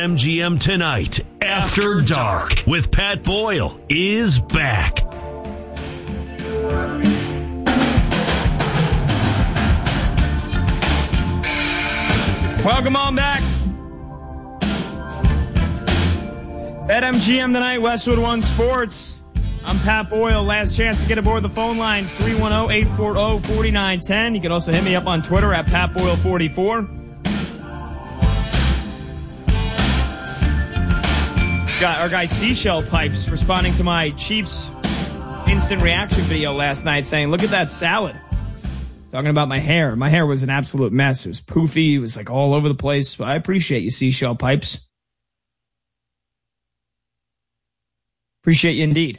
BetMGM Tonight After Dark with Pat Boyle is back. Welcome on back. BetMGM Tonight, Westwood One Sports. I'm Pat Boyle. Last chance to get aboard the phone lines, 310-840-4910. You can also hit me up on Twitter at PatBoyle44. Got our guy Seashell Pipes responding to my Chiefs instant reaction video last night saying, look at that salad. Talking about my hair. My hair was an absolute mess. It was poofy. It was like all over the place. But I appreciate you, Seashell Pipes. Appreciate you indeed.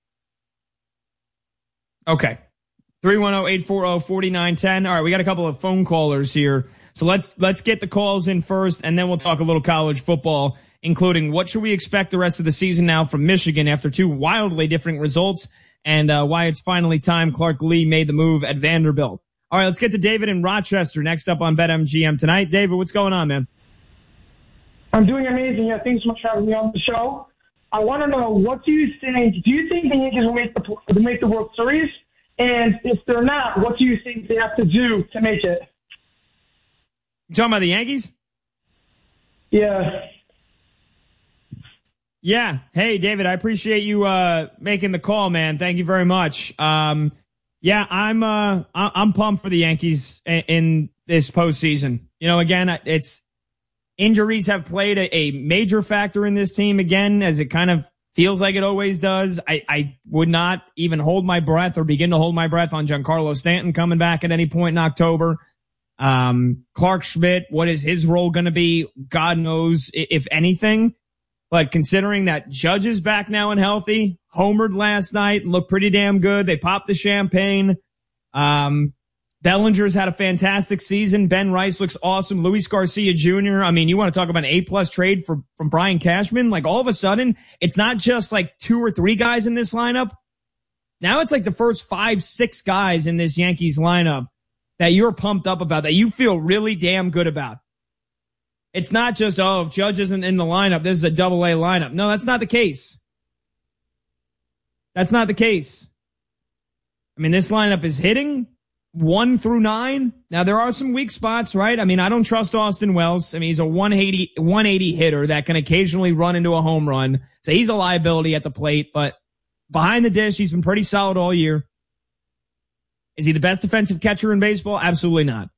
Okay. 310-840-4910. All right, we got a couple of phone callers here. So let's get the calls in first, and then we'll talk a little college football, including what should we expect the rest of the season now from Michigan after two wildly different results, and why it's finally time Clark Lee made the move at Vanderbilt. All right, let's get to David in Rochester next up on BetMGM Tonight. David, what's going on, man? I'm doing amazing. Yeah, thanks so much for having me on the show. I want to know, what do you think? Do you think the Yankees will make the World Series? And if they're not, what do you think they have to do to make it? You talking about the Yankees? Yeah. Yeah. Hey, David, I appreciate you making the call, man. Thank you very much. Yeah, I'm pumped for the Yankees in this postseason. You know, again, it's injuries have played a major factor in this team again, as it kind of feels like it always does. I would not even hold my breath or begin to hold my breath on Giancarlo Stanton coming back at any point in October. Clark Schmidt, what is his role going to be? God knows, if anything. But considering that Judge is back now and healthy, homered last night and looked pretty damn good. They popped the champagne. Bellinger's had a fantastic season. Ben Rice looks awesome. Luis Garcia Jr. I mean, you want to talk about an A-plus trade from Brian Cashman? Like, all of a sudden, it's not just like two or three guys in this lineup. Now it's like the first 5-6 guys in this Yankees lineup that you're pumped up about, that you feel really damn good about. It's not just, oh, if Judge isn't in the lineup, this is a double-A lineup. No, that's not the case. That's not the case. I mean, this lineup is hitting 1 through 9. Now, there are some weak spots, right? I mean, I don't trust Austin Wells. I mean, he's a 180 hitter that can occasionally run into a home run. So he's a liability at the plate, but behind the dish, he's been pretty solid all year. Is he the best defensive catcher in baseball? Absolutely not.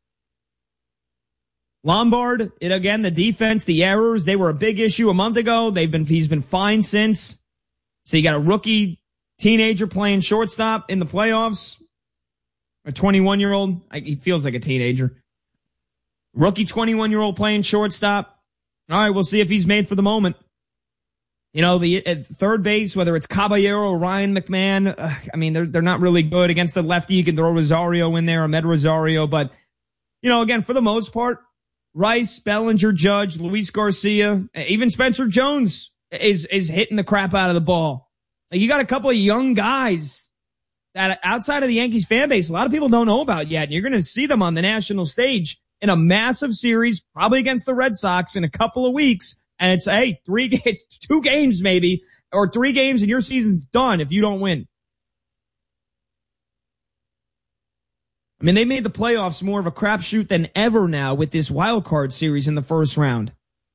Lombard, the defense, the errors, they were a big issue a month ago. He's been fine since. So you got a rookie teenager playing shortstop in the playoffs. A 21-year-old, he feels like a teenager. Rookie 21-year-old playing shortstop. All right, we'll see if he's made for the moment. You know, at third base, whether it's Caballero or Ryan McMahon, I mean, they're not really good. Against the lefty, you can throw Rosario in there, Ahmed Rosario. But, you know, again, for the most part, Rice, Bellinger, Judge, Luis Garcia, even Spencer Jones is hitting the crap out of the ball. Like, you got a couple of young guys that outside of the Yankees fan base, a lot of people don't know about yet. And you're going to see them on the national stage in a massive series, probably against the Red Sox in a couple of weeks. And it's, hey, 2 games maybe, or 3 games and your season's done if you don't win. I mean, they made the playoffs more of a crapshoot than ever now with this wild card series in the first round.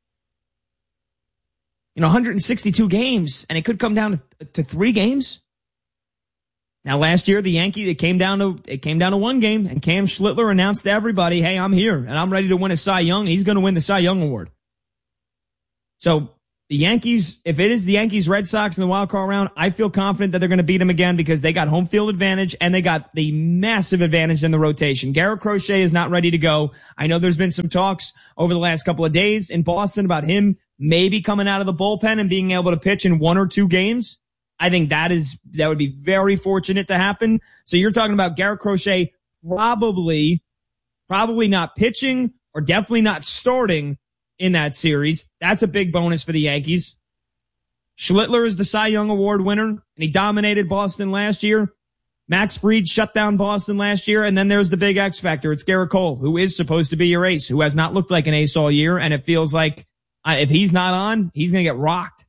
You know, 162 games, and it could come down to 3 games. Now, last year, the Yankees, it came down to 1 game, and Cam Schlittler announced to everybody, hey, I'm here, and I'm ready to win a Cy Young. He's going to win the Cy Young Award. So the Yankees, if it is the Yankees Red Sox in the wild card round, I feel confident that they're going to beat them again because they got home field advantage and they got the massive advantage in the rotation. Garrett Crochet is not ready to go. I know there's been some talks over the last couple of days in Boston about him maybe coming out of the bullpen and being able to pitch in 1 or 2 games. I think that would be very fortunate to happen. So you're talking about Garrett Crochet probably not pitching or definitely not starting in that series. That's a big bonus for the Yankees. Schlittler is the Cy Young Award winner, and he dominated Boston last year. Max Fried shut down Boston last year, and then there's the big X factor. It's Garrett Cole, who is supposed to be your ace, who has not looked like an ace all year, and it feels like If he's not on, he's going to get rocked.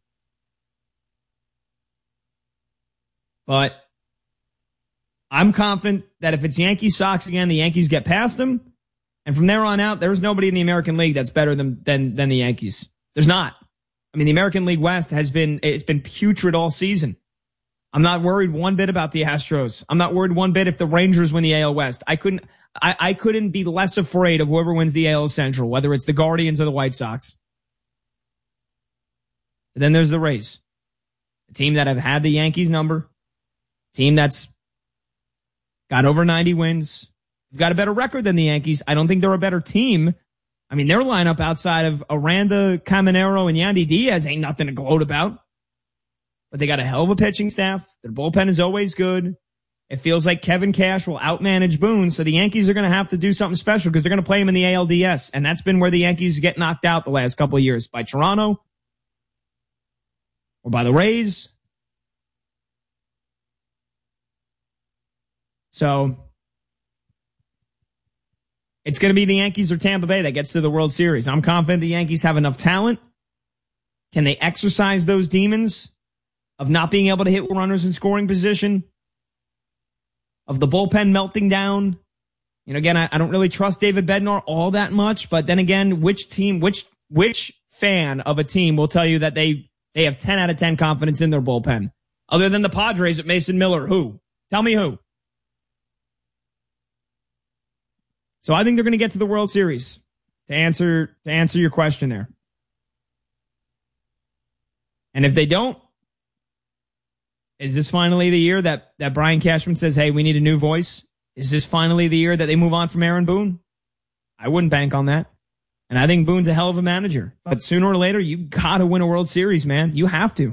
But I'm confident that if it's Yankees-Sox again, the Yankees get past them. And from there on out, there's nobody in the American League that's better than the Yankees. There's not. I mean, the American League West it's been putrid all season. I'm not worried one bit about the Astros. I'm not worried one bit if the Rangers win the AL West. I couldn't be less afraid of whoever wins the AL Central, whether it's the Guardians or the White Sox. And then there's the Rays, a team that have had the Yankees number, team that's got over 90 wins. They've got a better record than the Yankees. I don't think they're a better team. I mean, their lineup outside of Aranda, Caminero, and Yandy Diaz ain't nothing to gloat about. But they got a hell of a pitching staff. Their bullpen is always good. It feels like Kevin Cash will outmanage Boone, so the Yankees are going to have to do something special because they're going to play him in the ALDS, and that's been where the Yankees get knocked out the last couple of years, by Toronto or by the Rays. So it's going to be the Yankees or Tampa Bay that gets to the World Series. I'm confident the Yankees have enough talent. Can they exercise those demons of not being able to hit runners in scoring position, of the bullpen melting down? You know, again, I don't really trust David Bednar all that much, but then again, which fan of a team will tell you that they have 10 out of 10 confidence in their bullpen? Other than the Padres with Mason Miller, who? Tell me who. So I think they're going to get to the World Series, to answer your question there. And if they don't, is this finally the year that Brian Cashman says, hey, we need a new voice? Is this finally the year that they move on from Aaron Boone? I wouldn't bank on that. And I think Boone's a hell of a manager. But sooner or later, you got to win a World Series, man. You have to.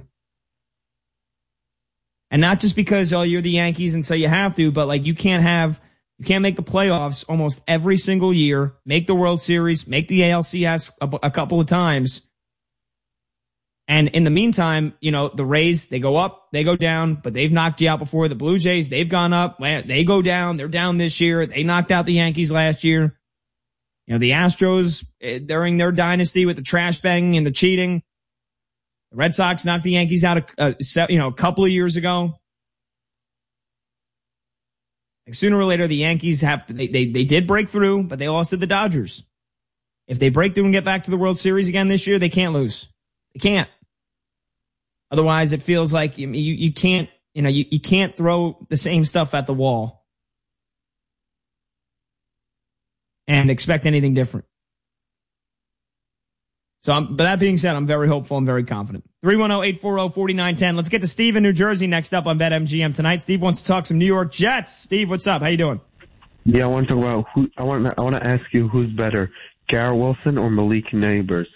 And not just because, oh, you're the Yankees and so you have to, but like you can't make the playoffs almost every single year, make the World Series, make the ALCS a couple of times. And in the meantime, you know, the Rays, they go up, they go down, but they've knocked you out before. The Blue Jays, they've gone up, they go down, they're down this year. They knocked out the Yankees last year. You know, the Astros, during their dynasty with the trash banging and the cheating. The Red Sox knocked the Yankees out a couple of years ago. Like sooner or later, the Yankees they did break through, but they lost to the Dodgers. If they break through and get back to the World Series again this year, they can't lose. They can't. Otherwise, it feels like you can't, you can't throw the same stuff at the wall and expect anything different. So, but that being said, I'm very hopeful and very confident. 310-840-4910. Let's get to Steve in New Jersey next up on BetMGM tonight. Steve wants to talk some New York Jets. Steve, what's up? How you doing? Yeah, I want to talk about I want to ask you who's better, Garrett Wilson or Malik Neighbors?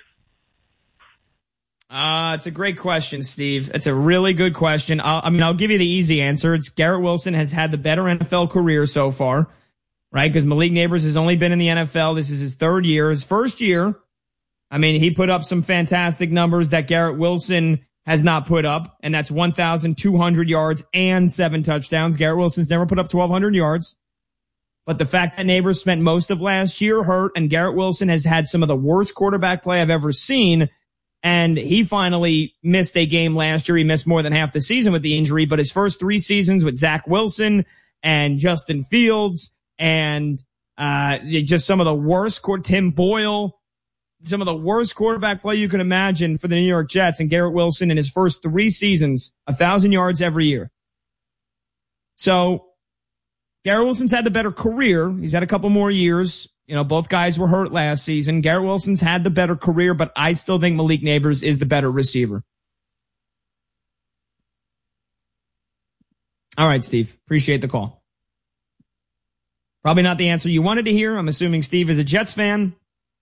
It's a great question, Steve. It's a really good question. I'll give you the easy answer. It's Garrett Wilson has had the better NFL career so far, right? Because Malik Neighbors has only been in the NFL. This is his third year. His first year, I mean, he put up some fantastic numbers that Garrett Wilson has not put up, and that's 1,200 yards and 7 touchdowns. Garrett Wilson's never put up 1,200 yards. But the fact that Neighbors spent most of last year hurt, and Garrett Wilson has had some of the worst quarterback play I've ever seen, and he finally missed a game last year. He missed more than half the season with the injury, but his first 3 seasons with Zach Wilson and Justin Fields and just some of the worst, Tim Boyle, some of the worst quarterback play you can imagine for the New York Jets, and Garrett Wilson in his first 3 seasons, 1,000 yards every year. So Garrett Wilson's had the better career. He's had a couple more years. You know, both guys were hurt last season. Garrett Wilson's had the better career, but I still think Malik Neighbors is the better receiver. All right, Steve. Appreciate the call. Probably not the answer you wanted to hear. I'm assuming Steve is a Jets fan.